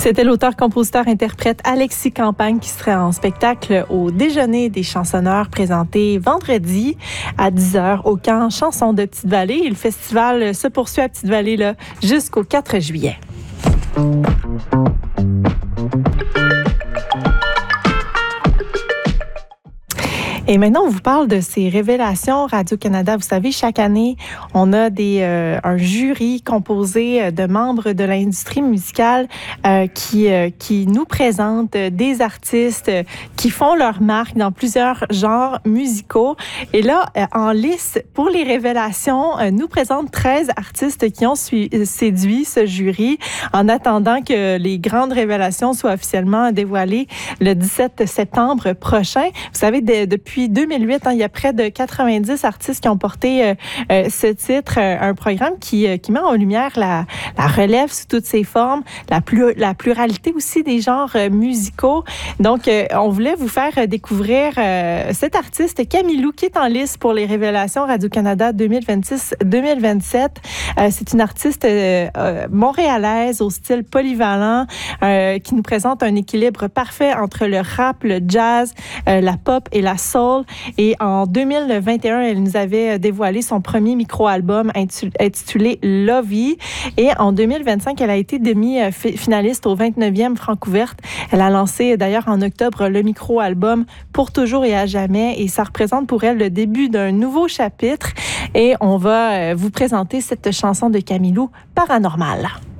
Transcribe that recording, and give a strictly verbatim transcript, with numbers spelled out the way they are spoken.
C'était l'auteur-compositeur-interprète Alexis Campagne qui serait en spectacle au Déjeuner des chansonneurs présenté vendredi à dix heures au camp Chansons de Petite-Vallée. Et le festival se poursuit à Petite-Vallée là, jusqu'au quatre juillet. Et maintenant, on vous parle de ces révélations Radio-Canada. Vous savez, chaque année, on a des, euh, un jury composé de membres de l'industrie musicale euh, qui, euh, qui nous présentent des artistes qui font leur marque dans plusieurs genres musicaux. Et là, euh, en lice pour les révélations, euh, nous présente treize artistes qui ont su- séduit ce jury en attendant que les grandes révélations soient officiellement dévoilées le dix-sept septembre prochain. Vous savez, de, depuis deux mille huit, hein, il y a près de quatre-vingt-dix artistes qui ont porté euh, euh, ce titre, euh, un programme qui, euh, qui met en lumière la, la relève sous toutes ses formes, la, plus, la pluralité aussi des genres euh, musicaux. Donc, euh, on voulait vous faire euh, découvrir euh, cet artiste, Camilou, qui est en lice pour les révélations Radio-Canada deux mille vingt-six deux mille vingt-sept. Euh, c'est une artiste euh, euh, montréalaise au style polyvalent euh, qui nous présente un équilibre parfait entre le rap, le jazz, euh, la pop et la soul. Et en deux mille vingt et un, elle nous avait dévoilé son premier micro-album intitulé Lovey. Et en deux mille vingt-cinq, elle a été demi-finaliste au vingt-neuvième Francouverte. Elle a lancé d'ailleurs en octobre le micro-album Pour toujours et à jamais. Et ça représente pour elle le début d'un nouveau chapitre. Et on va vous présenter cette chanson de Camilou, Paranormal.